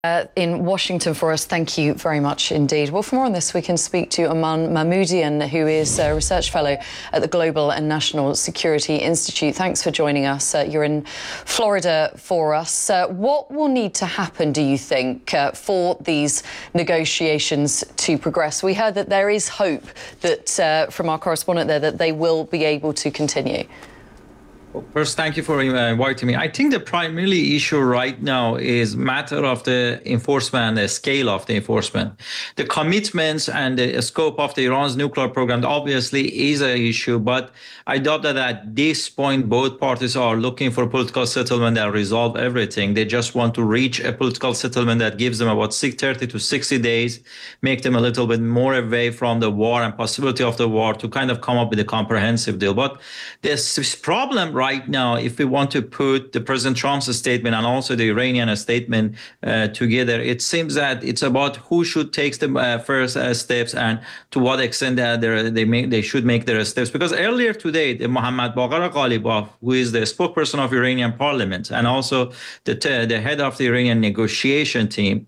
In Washington for us. Thank you very much indeed. Well, for more on this, we can speak to Aman Mahmoudian, who is a research fellow at the Global and National Security Institute. Thanks for joining us. You're in Florida for us. What will need to happen, do you think, for these negotiations to progress? We heard that there is hope that, from our correspondent there, that they will be able to continue. Well, first, thank you for inviting me. I think the primary issue right now is matter of the enforcement and the scale of the enforcement. The commitments and the scope of the Iran's nuclear program obviously is an issue, but I doubt that at this point both parties are looking for a political settlement that resolve everything. They just want to reach a political settlement that gives them about 30 to 60 days, make them a little bit more away from the war and possibility of the war to kind of come up with a comprehensive deal. But this problem right now, if we want to put the President Trump's statement and also the Iranian statement together, it seems that it's about who should take the first steps and to what extent they should make their steps. Because earlier today, the Mohammad Bagher Ghalibaf, who is the spokesperson of Iranian parliament and also the head of the Iranian negotiation team,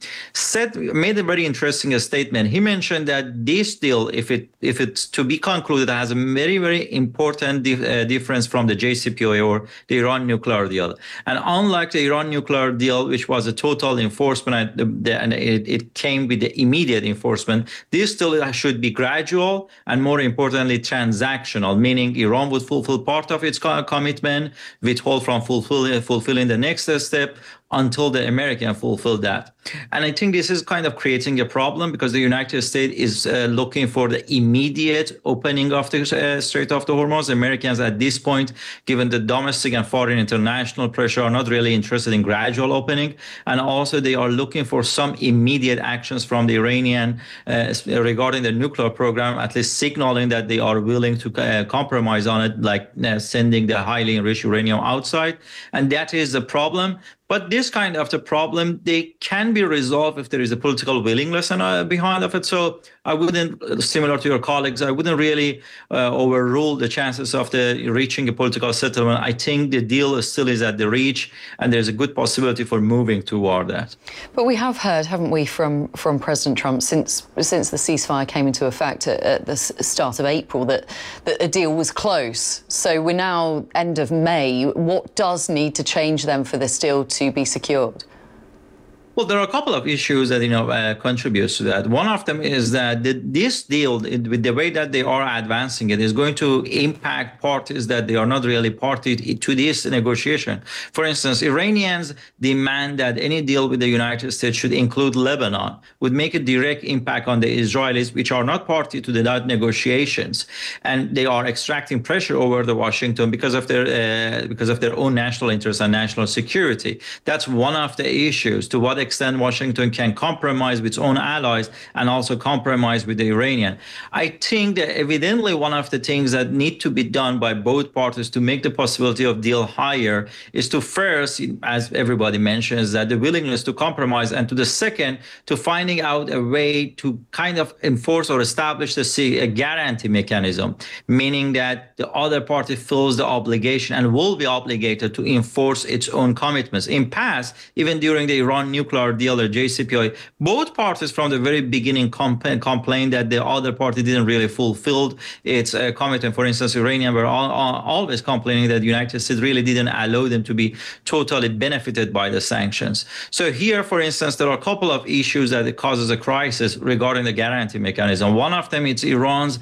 made a very interesting statement. He mentioned that this deal, if it's to be concluded, has a very, very important difference from the JCPOA or the Iran nuclear deal. And unlike the Iran nuclear deal, which was a total enforcement and it came with the immediate enforcement, this deal should be gradual and, more importantly, transactional, meaning Iran would fulfill part of its commitment, withhold from fulfilling the next step until the American fulfill that. And I think this is kind of creating a problem because the United States is looking for the immediate opening of the Strait of the Hormuz. Americans at this point, given the domestic and foreign international pressure, are not really interested in gradual opening. And also they are looking for some immediate actions from the Iranian regarding the nuclear program, at least signaling that they are willing to compromise on it, like sending the highly enriched uranium outside. And that is the problem. But this kind of the problem, they can be resolved if there is a political willingness behind of it. So I wouldn't, similar to your colleagues, I wouldn't really overrule the chances of reaching a political settlement. I think the deal still is at the reach, and there's a good possibility for moving toward that. But we have heard, haven't we, from President Trump since the ceasefire came into effect at the start of April that a deal was close. So we're now end of May. What does need to change then for this deal to be secured? Well, there are a couple of issues that contributes to that. One of them is that this deal, with the way that they are advancing it, is going to impact parties that they are not really party to this negotiation. For instance, Iranians demand that any deal with the United States should include Lebanon, would make a direct impact on the Israelis, which are not party to the negotiations, and they are extracting pressure over the Washington because of their own national interests and national security. That's one of the issues. To what extent Washington can compromise with its own allies and also compromise with the Iranian. I think that evidently one of the things that need to be done by both parties to make the possibility of deal higher is to first, as everybody mentions, that the willingness to compromise, and to the second, to finding out a way to kind of enforce or establish a guarantee mechanism, meaning that the other party feels the obligation and will be obligated to enforce its own commitments. In past, even during the Iran nuclear deal or JCPOA, both parties from the very beginning complained that the other party didn't really fulfill its commitment. For instance, Iranians were always complaining that the United States really didn't allow them to be totally benefited by the sanctions. So here, for instance, there are a couple of issues that it causes a crisis regarding the guarantee mechanism. One of them is Iran's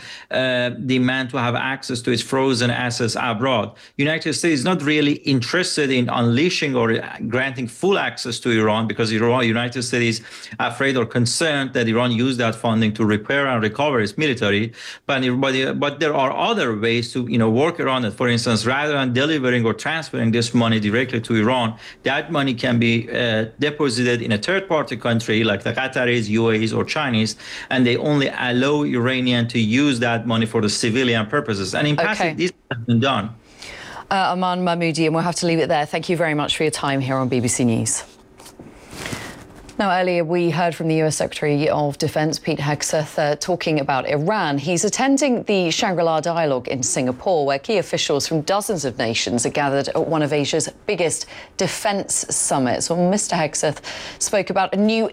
demand to have access to its frozen assets abroad. United States is not really interested in unleashing or granting full access to Iran because the United States is afraid or concerned that Iran use that funding to repair and recover its military. But there are other ways to work around it. For instance, rather than delivering or transferring this money directly to Iran, that money can be deposited in a third-party country like the Qataris, UAEs, or Chinese, and they only allow Iranian to use that money for the civilian purposes. And in past, this has been done. Aman Mahmoudian, we'll have to leave it there. Thank you very much for your time here on BBC News. Now, earlier we heard from the US Secretary of Defense, Pete Hegseth, talking about Iran. He's attending the Shangri-La Dialogue in Singapore, where key officials from dozens of nations are gathered at one of Asia's biggest defense summits. Well, Mr. Hegseth spoke about a new